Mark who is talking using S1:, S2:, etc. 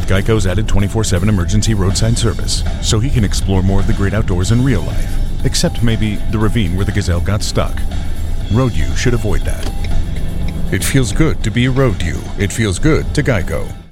S1: Geico's added 24/7 emergency roadside service, so he can explore more of the great outdoors in real life. Except maybe the ravine where the gazelle got stuck. Road U should avoid that. It feels good to be Road U. It feels good to Geico.